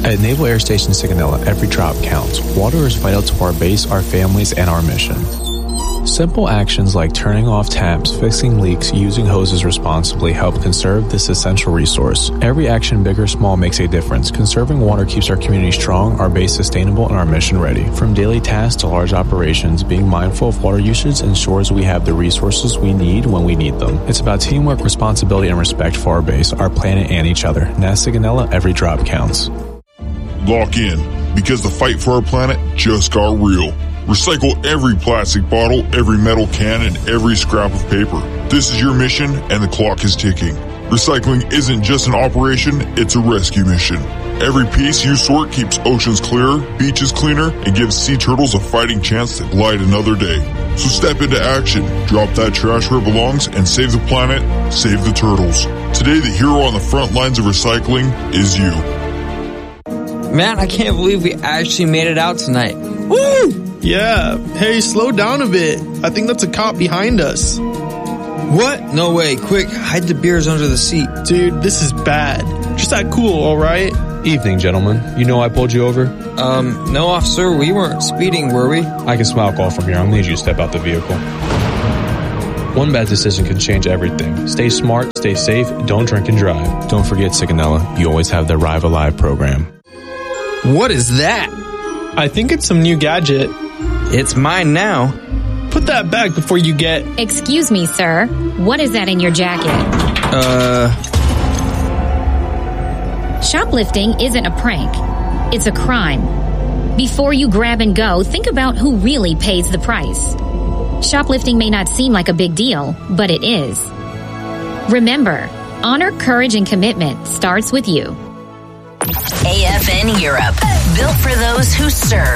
At Naval Air Station Sigonella, every drop counts. Water is vital to our base, our families, and our mission. Simple actions like turning off taps, fixing leaks, using hoses responsibly help conserve this essential resource. Every action, big or small, makes a difference. Conserving water keeps our community strong, our base sustainable, and our mission ready. From daily tasks to large operations, being mindful of water usage ensures we have the resources we need when we need them. It's about teamwork, responsibility, and respect for our base, our planet, and each other. NASA Sigonella, every drop counts. Lock in, because the fight for our planet just got real. Recycle every plastic bottle, every metal can, and every scrap of paper. This is your mission, and the clock is ticking. Recycling isn't just an operation, it's a rescue mission. Every piece you sort keeps oceans clearer, beaches cleaner, and gives sea turtles a fighting chance to glide another day. So step into action, drop that trash where it belongs, and save the planet, save the turtles. Today, the hero on the front lines of recycling is you. Man, I can't believe we actually made it out tonight. Woo! Yeah. Hey, slow down a bit. I think that's a cop behind us. What? No way. Quick, hide the beers under the seat. Dude, this is bad. Just act cool, alright? Evening, gentlemen. You know I pulled you over? No, officer. We weren't speeding, were we? I can smell alcohol from here. I'll need you to step out the vehicle. One bad decision can change everything. Stay smart, stay safe, don't drink and drive. Don't forget, Sigonella, you always have the Arrive Alive program. What is that? I think it's some new gadget. It's mine now. Put that back before you get... Excuse me, sir. What is that in your jacket? Shoplifting isn't a prank. It's a crime. Before you grab and go, think about who really pays the price. Shoplifting may not seem like a big deal, but it is. Remember, honor, courage, and commitment starts with you. AFN Europe, built for those who serve.